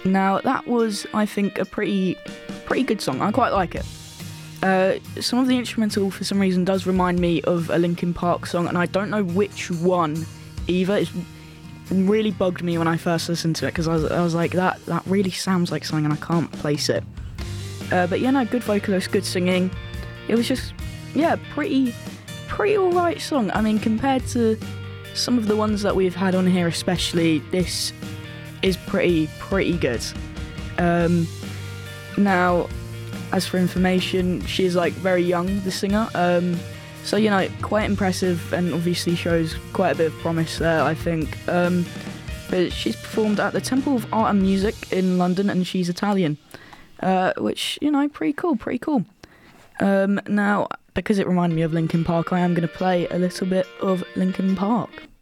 Now, that was, I think, a pretty good song. I quite like it. Some of the instrumental, for some reason, does remind me of a Linkin Park song, and I don't know which one either. It really bugged me when I first listened to it, because I was like, that really sounds like something, and I can't place it. But yeah, no, good vocalist, good singing. It was just, yeah, pretty alright song. I mean, compared to some of the ones that we've had on here especially, this is pretty good. Now, as for information, she's like very young, the singer, so, you know, quite impressive, and obviously shows quite a bit of promise there, I think. But she's performed at the Temple of Art and Music in London, and she's Italian, which, you know, pretty cool. Now, because it reminded me of Linkin Park, I am going to play a little bit of Linkin Park.